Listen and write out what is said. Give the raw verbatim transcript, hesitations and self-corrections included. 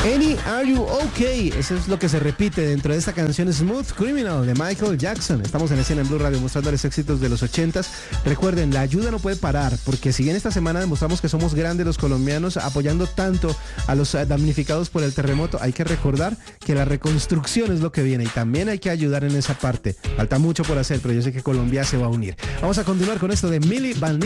Annie, Are You Okay? Eso es lo que se repite dentro de esta canción Smooth Criminal de Michael Jackson. Estamos en escena en Blue Radio mostrándoles éxitos de los ochentas. Recuerden, la ayuda no puede parar, porque si bien esta semana demostramos que somos grandes los colombianos apoyando tanto a los damnificados por el terremoto, hay que recordar que la reconstrucción es lo que viene y también hay que ayudar en esa parte. Falta mucho por hacer, pero yo sé que Colombia se va a unir. Vamos a continuar con esto de Milli Vanilli.